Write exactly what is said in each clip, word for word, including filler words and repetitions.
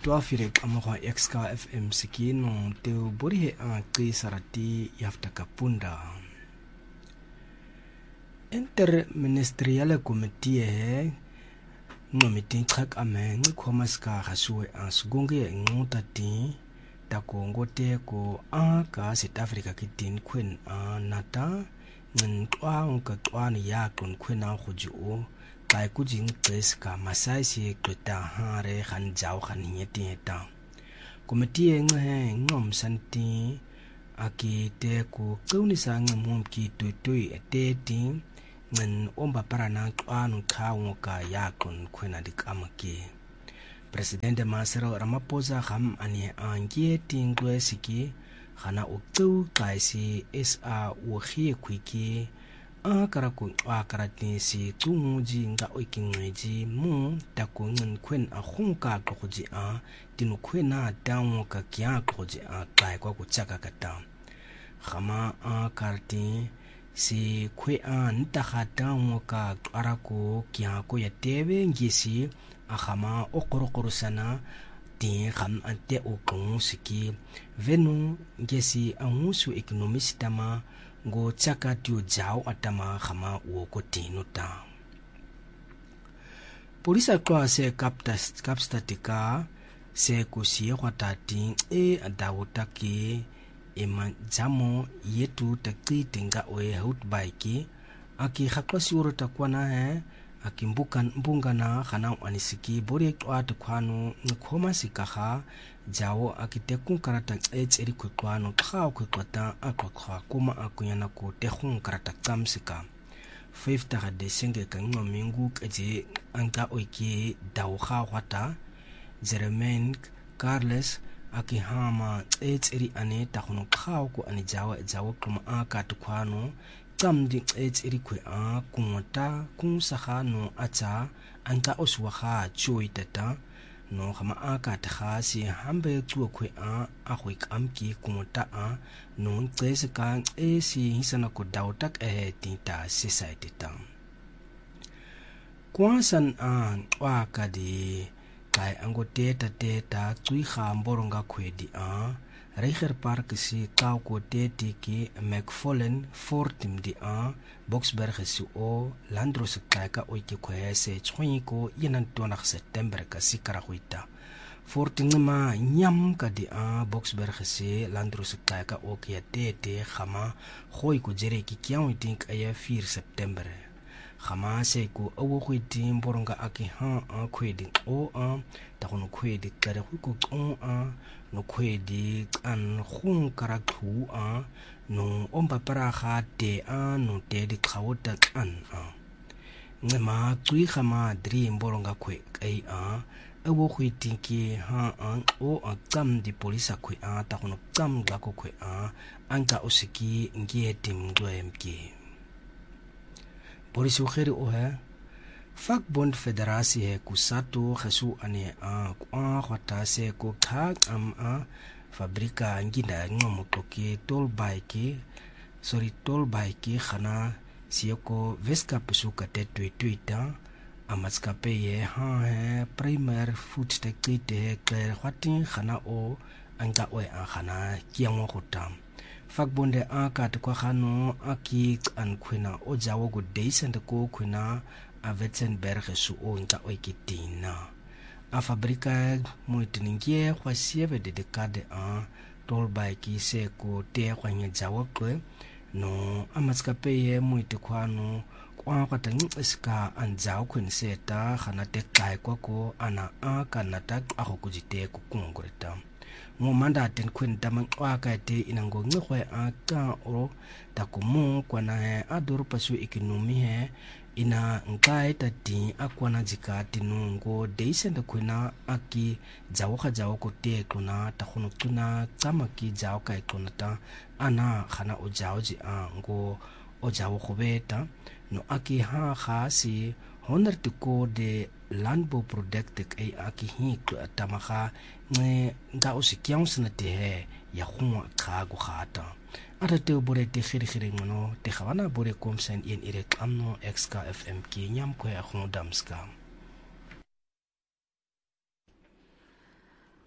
toafire amogwa X K F M sikino te bori a qi sarati yafta kapunda inter ministerial committee he no meeting khak ame ngikhoma ska gasue asgunge ngota ti takongo te ko a ka South Africa kitin khwen a nata ngin twang ka twani ya kun khwena khoji o kai ku jing tes ka masai si kweta hare khan jaw khan yeti ta committee nghe ngom santi aki te ku kuni sang mum ki tu tu ete ti ngin omba parana twanu khawo ka ya kun khwena dikamaki President Masero Ramaphosa kham ani angie tingwe siki khana uktu kaisi sa wo khie kwiki a karaku a karati si tumuji nga oikingweji mu takungen khwen a khunka khoji a tinu khwena tawo ka kya khoji a kai kwa kuchaka kata khama a karti si khwe a ntakhata mo ka araku kya ko ya tebe ngisi a khama okorokoro sana ti kham ante o siki venu ngesi angusu economist tama go chaka tu jao atama khama wo ko tinuta polisa kwa se kaptas kapstatika se kusie kwatati e adawota ki ema jamo yetu takitinga we hout bike aki khakwasi urota kwana he akimbukan mbungana khana anisiki bori twat khwanu nkhoma sikaha jawo akitekun karata h eri khwanu khaw khwata akwa kuma akunyana ko tekhun karata kamsika fifth ta de senge kango mingu kaje anka oiki daw kha wata Jermaine Carles akihama h eri ane takhunu khaw ko ani jawo jawo kuma aka tukhwanu tamdi h eri khwe a kunta kun sakhano acha anka oswaha choitata no khama aka takha si hambe chu khwe a akhwe kamki kunta a no tsese ka e si hisana ko dautak e tinta society ta kwasan a wa ka di kai angote ta te ta chui kha mboronga khwedi a Reiger Park si tau ko te tiki McFarlane Fortim di a Boksberg si o Landros kaika oiki kwe se chwenyi ko yenan tonak September ka si karahuita Fortim ma nyam ka di a Boksberg si Landros kaika oki ya te te khama khoi ko jere ki kiaw itink aya four September khama se ko awo khwiti mboronga aki ha a khwedi o a takono khwedi kare ko on a no khwedi an khung karakhu a no omba para kha te a no te di khawota an a ngema tui khama dri mboronga khwe ai a awo khwiti ki ha an o a kam di polisa khwe a takono kam ga ko khwe a anka osiki ngie tim gloemki polisi khiri o he Vakbond Federatie he kusatu khesu ane a kwa khwata se ko khak am a fabrika ngina ngomotoki tol bike sorry tol bike khana sieko veska pesuka te tweeta amatska pe ye ha he primer food tekite kle khwati khana o anga o a khana kiango khotam Vakbonde a ka kwa khano aki an khwena o jawo go deisend ko khwena a Witzenberg su o nka oikitina a fabrika muitiningie kwa sieve de decade a tolbike se ko te kwa nya jawo kwe no amatskape ye muiti kwano kwa kwatangi iska an jawo kwen seta khana te kai kwa ko ana a kanata a go kujite ku kungureta mo manda ten kwen tamang kwa ka te inango ngwe a ka o takumu kwa na adur pasu ekonomi he ina nkai tati akwana jika tinungo deisenda kwena aki jawo kha jawo ko te kuna takhono tuna tsamaki jawo kai kuna ta ana khana o jawo ji a ngo o jawo khobeta no aki ha kha si honor to ko de landbo product ai aki hi tamakha nge nga o sikyang sna te he ya khuma kha go khata Ada te bore te khiri khiri ngono te khawana bore komsen yen ire kamno X K F M ki nyam ko ya khon damska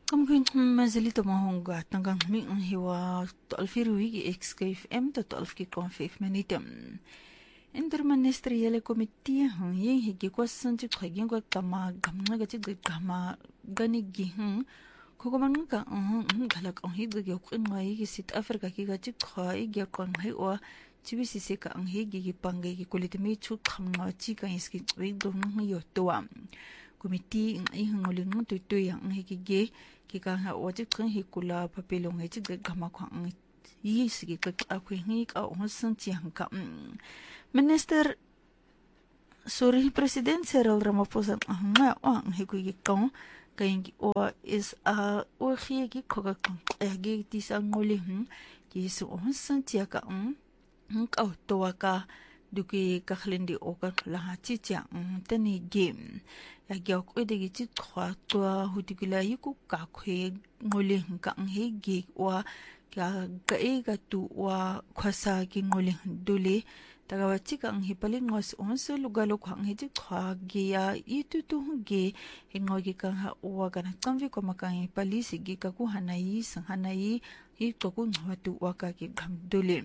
Kam kuin mazali to mahonga tanggang mi ang hiwa to alfiru gi X K F M to twaalf ki kon vijf minuten. Interministeriële komitee hang yeng higi kwa santi khagin kwa kama gamna ga chig kama gani gi hang ko man ka ang galak ang higi gi ko ngai gi sit Africa ki ga chig khai gi kon hai wa chibi sise ka ang higi gi pangai gi kulitimi chu khamna chi ka iski wi do ng yo to am. Komiti ang ihangulin ng tutoy ang higige kika nga wajik kang hikula papilong hijig gama kwa ang yisigi kak akoy ngik a onsan tiyang ka. Minister, sorry, President Cyril Ramaphosa ang nga o ang hikugi kong kayang o is a o higi koga kong ayagi tisang nguli hong kiso onsan tiyang ka ang ang towa ka duki kakhlindi o ka lahat tiyang tani game. Yagyaw ko edegi chit kwa tua hutikila yiku kakwe ngoli hangka ang hegi wa kya gae gatu wa kwasa ki ngoli duli tagawa chika ang hipaling was onse lugalo kwa ang hiji kwa giya itutu ge hingogi kang ha wa kana kamvi ko makang hipalisi gi kaku hanayi sang hanayi ito ku ngwatu wa ka ki duli.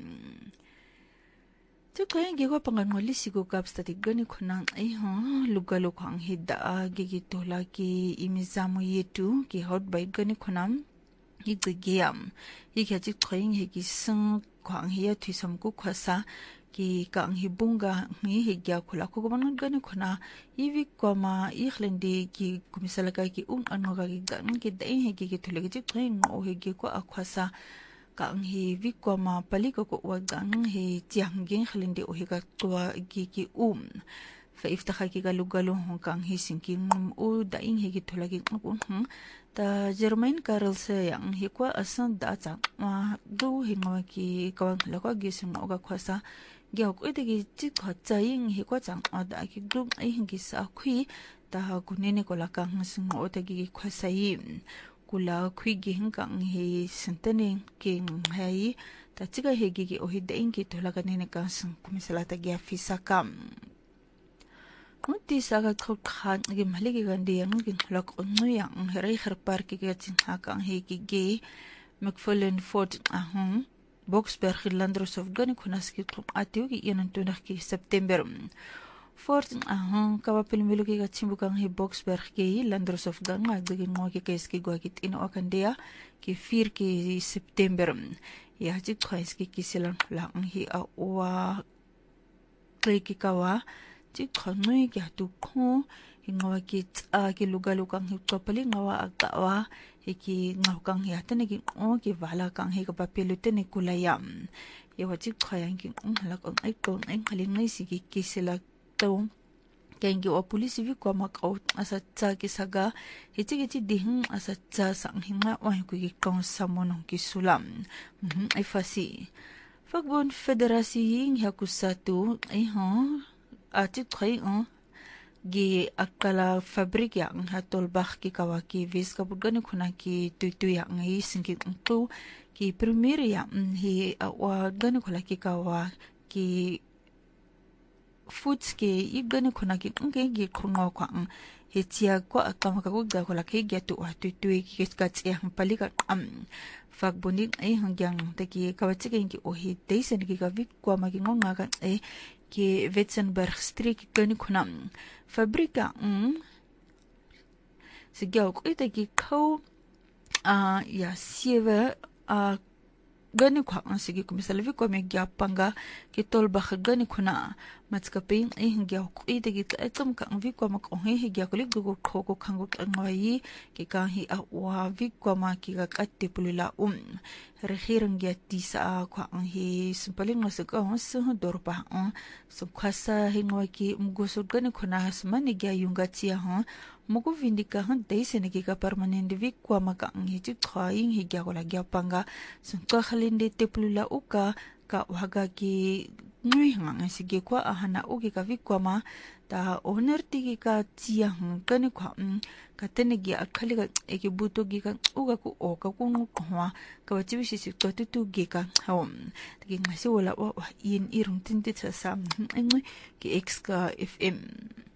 So kaya giwa pangangoli sigo kaps tati gani kunang ay ha lugalo ko ang hida gigito lagi imizamu yetu ki hot by gani kunam higigiyam higajik kayang higisang ko ang hiya tuisam ko kwasa ki ka ang hibunga ngi higya kula ko kumanang gani kuna iwi ko ma ikhlindi ki kumisala ka ki un ano ka ki gan ki daing higigito lagi jik kayang o higi ko akwasa kang hi vikwa ma paliko ko wagang hi tiangging halindi o higa tua gigi um fa iftakha ki galugalo hong kang hi sinking u daing hi gitulagi ngapun hm ta Germain Carol se yang hi kwa asan da cha ma do hi ngawa ki kawang lako gisum oga kwasa gyok edegi chi kha chaing hi kwa chang ada ki group ai hingi sa khui ta kunene ko lakang sing o tagi kwasa yi kula khui gi hingkang he sentene king hai ta chiga he gi gi ohi dein ki tola kanene ka sang kumisala ta gya fisakam muti saga khot khan gi maligi gandi yang gi lok onnu yang herai har par ki ga chin ha kang he gi gi McFarlane Fort ahun Boksberg Landros of Gani kunas ki klub atiu gi yanan tunak ki September Fort ahun kapapil milugi ka chimbukang hi Boksberg ki Landros of Ganga gagin mo ki keski gwagit ino akandia ki fir ki September ya jik khais ki kisilang lang hi a wa klei ki kawa jik khanui ki hatu ko hingawa ki tsa ki lugalukang hi kapali ngawa agawa hiki ngawkang hi atane ki o ki wala kang hi kapapilu tene kulayam ya wajik khayang ki halak ang ay kon ay halingnay sige kisila tau kengi o polisi vi kwa makau asa tsa ki saga hichi hichi dihing asa tsa sang hinga o ku ki kong samonong ki sulam mhm ay fasi fagbon federasi hing hakusatu ay ha ati khay on gi akala fabrik yang hatol bak ki kawaki vis kabugani kuna ki tutu yang hi singki tu ki premier yang hi wa gani kula ki kawa ki foods ke igani kuna ki nge gi kungo kwa he tia ko akama ka gugda kula ki getu wa tutu ki ka tsia palika am fagboni ai hangyang ta ki kawachi ki ohi deisen ki ka vik kwa ma ki ngonga ka e ki Witzenberg streek gani kuna fabrika um sigyaw ko ita ki ko a ya sieve a gani kwa ang sige kumisalavi ko may gyapanga ki tolba gani kuna matskaping ay hingyaw ko ita ki etom ka ang vikwa makonghe higya kulik dugo ko ko kango kangayi ki kahi awa vikwa maki kakati pulila um rehirang gyati sa kwa ang hi simpaling masag ang suhudor pa ang sumkwasa hingwa ki mgusod gani kuna hasmani gya yung gatsiya ha mugu vindika han deise negi ka permanente vikwa maka ang hiji khaing higya ko lagya panga sumka khalinde tepulula uka ka waga ki ngui hang sige kwa ahana uki ka vikwa ma ta owner tigi ka tia hang kani kwa ka tenegi akhali ka eki buto gi ka uga ku o ka ku ngu kwa ka wachibi si to tu gi ka hom tigi ngasi wala wa yin irung tinti sa sam ngui ki X K F M